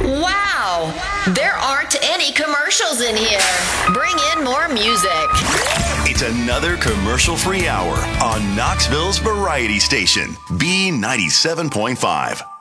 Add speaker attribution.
Speaker 1: Wow, there aren't any commercials in here. Bring in more music.
Speaker 2: It's another commercial-free hour on Knoxville's Variety Station, B97.5.